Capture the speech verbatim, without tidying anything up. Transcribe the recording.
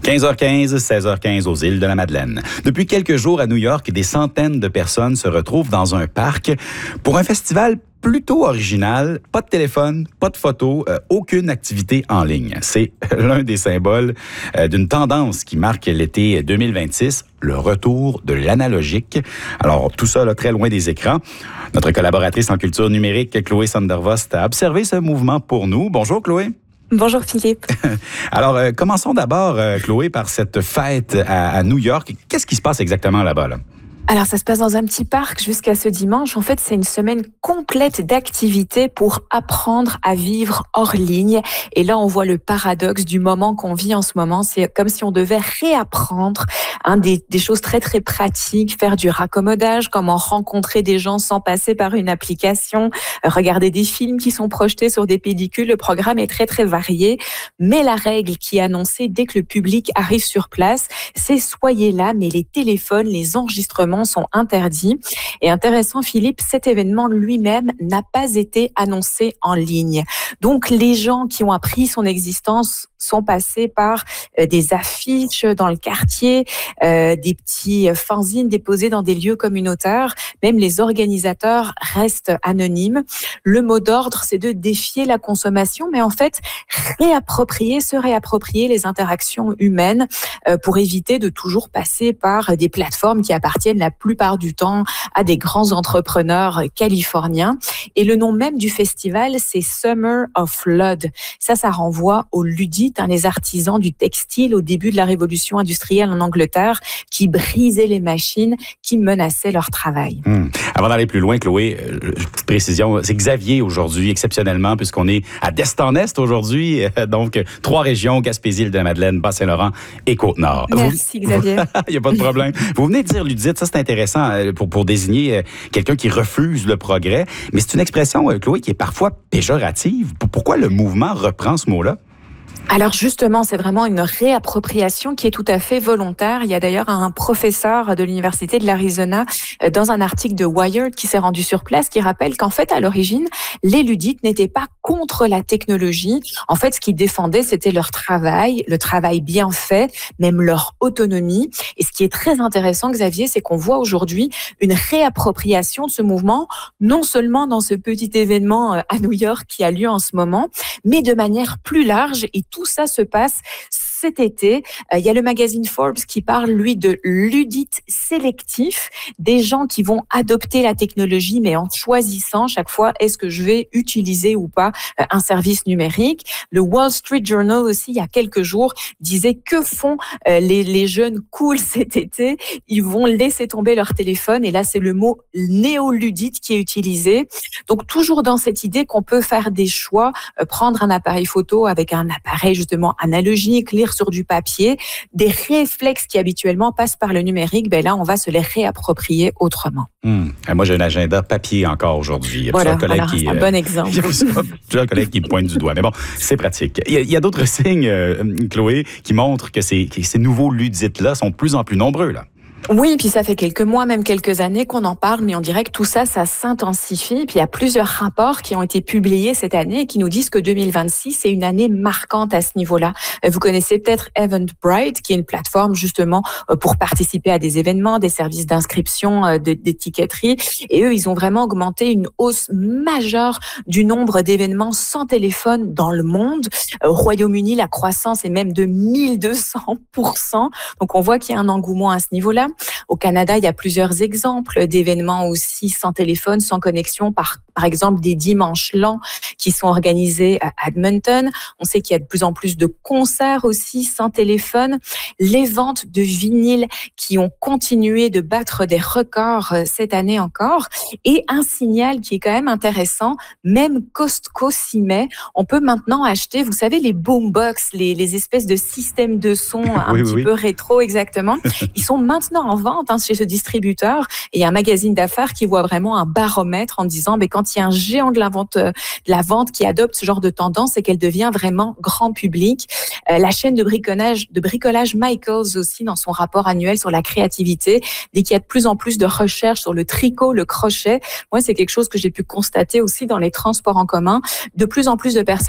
quinze heures quinze, seize heures quinze aux îles de la Madeleine. Depuis quelques jours à New York, des centaines de personnes se retrouvent dans un parc pour un festival plutôt original. Pas de téléphone, pas de photos, euh, aucune activité en ligne. C'est l'un des symboles euh, d'une tendance qui marque l'été deux mille vingt-six, le retour de l'analogique. Alors, tout ça, là, très loin des écrans. Notre collaboratrice en culture numérique, Chloé Sandervost, a observé ce mouvement pour nous. Bonjour, Chloé. Bonjour Philippe. Alors, euh, commençons d'abord, euh, Chloé, par cette fête à, à New York. Qu'est-ce qui se passe exactement là-bas, là? Alors, ça se passe dans un petit parc jusqu'à ce dimanche. En fait, c'est une semaine complète d'activités pour apprendre à vivre hors ligne. Et là, on voit le paradoxe du moment qu'on vit en ce moment. C'est comme si on devait réapprendre hein, des, des choses très, très pratiques, faire du raccommodage, comment rencontrer des gens sans passer par une application, regarder des films qui sont projetés sur des pellicules. Le programme est très, très varié. Mais la règle qui est annoncée dès que le public arrive sur place, c'est soyez là, mais les téléphones, les enregistrements sont interdits. Et intéressant, Philippe, cet événement lui-même n'a pas été annoncé en ligne. Donc, les gens qui ont appris son existence sont passés par euh, des affiches dans le quartier, euh, des petits fanzines déposés dans des lieux communautaires. Même les organisateurs restent anonymes. Le mot d'ordre, c'est de défier la consommation, mais en fait, réapproprier, se réapproprier les interactions humaines euh, pour éviter de toujours passer par des plateformes qui appartiennent la plupart du temps à des grands entrepreneurs californiens. Et le nom même du festival, c'est Summer of Flood. Ça, ça renvoie aux ludites, hein, les artisans du textile au début de la révolution industrielle en Angleterre qui brisaient les machines, qui menaçaient leur travail. Hum. Avant d'aller plus loin, Chloé, euh, petite précision, c'est Xavier aujourd'hui, exceptionnellement, puisqu'on est à d'Est-en-Est aujourd'hui. Euh, donc, trois régions, Gaspésie, Île-de-la-Madeleine, Bas-Saint-Laurent et Côte-Nord. Merci, Vous... Xavier. Il n'y a pas de problème. Vous venez de dire ludite, ça c'est intéressant pour, pour désigner quelqu'un qui refuse le progrès, mais c'est une expression, Chloé, qui est parfois péjorative. Pourquoi le mouvement reprend ce mot-là? Alors justement, c'est vraiment une réappropriation qui est tout à fait volontaire. Il y a d'ailleurs un professeur de l'Université de l'Arizona dans un article de Wired qui s'est rendu sur place qui rappelle qu'en fait, à l'origine, les ludites n'étaient pas contre la technologie. En fait, ce qu'ils défendaient, c'était leur travail, le travail bien fait, même leur autonomie. Et ce qui est très intéressant, Xavier, c'est qu'on voit aujourd'hui une réappropriation de ce mouvement, non seulement dans ce petit événement à New York qui a lieu en ce moment, mais de manière plus large. Et tout ça se passe cet été. Euh, il y a le magazine Forbes qui parle, lui, de ludites sélectifs, des gens qui vont adopter la technologie, mais en choisissant chaque fois, est-ce que je vais utiliser ou pas euh, un service numérique. Le Wall Street Journal aussi, il y a quelques jours, disait que font euh, les, les jeunes cool cet été. Ils vont laisser tomber leur téléphone. Et là, c'est le mot néoludite qui est utilisé. Donc, toujours dans cette idée qu'on peut faire des choix, euh, prendre un appareil photo avec un appareil justement analogique, lire sur du papier, des réflexes qui habituellement passent par le numérique, ben là, on va se les réapproprier autrement. Hum. Moi, j'ai un agenda papier encore aujourd'hui. Il y a voilà, plusieurs collègues alors, qui, c'est un bon exemple. Il y a plusieurs collègues qui me pointent du doigt. Mais bon, c'est pratique. Il y a, il y a d'autres signes, euh, Chloé, qui montrent que ces, que ces nouveaux ludites-là sont de plus en plus nombreux, là. Oui, puis ça fait quelques mois, même quelques années qu'on en parle, mais on dirait que tout ça, ça s'intensifie. Puis il y a plusieurs rapports qui ont été publiés cette année et qui nous disent que deux mille vingt-six est une année marquante à ce niveau-là. Vous connaissez peut-être Eventbrite, qui est une plateforme justement pour participer à des événements, des services d'inscription, d'étiquetterie. Et eux, ils ont vraiment augmenté une hausse majeure du nombre d'événements sans téléphone dans le monde. Au Royaume-Uni, la croissance est même de mille deux cents pour cent. Donc on voit qu'il y a un engouement à ce niveau-là. Au Canada, il y a plusieurs exemples d'événements aussi sans téléphone, sans connexion, par, par exemple des dimanches lents qui sont organisés à Edmonton. On sait qu'il y a de plus en plus de concerts aussi sans téléphone. Les ventes de vinyles qui ont continué de battre des records cette année encore. Et un signal qui est quand même intéressant, même Costco s'y met. On peut maintenant acheter, vous savez, les boombox, les, les espèces de systèmes de son un oui, petit oui. peu rétro exactement. Ils sont maintenant en vente hein, chez ce distributeur. Et il y a un magazine d'affaires qui voit vraiment un baromètre en disant mais quand il y a un géant de la vente, de la vente qui adopte ce genre de tendance, c'est qu'elle devient vraiment grand public. Euh, la chaîne de bricolage, de bricolage Michaels aussi, dans son rapport annuel sur la créativité, dit qu'il y a de plus en plus de recherches sur le tricot, le crochet. Moi, c'est quelque chose que j'ai pu constater aussi dans les transports en commun. De plus en plus de personnes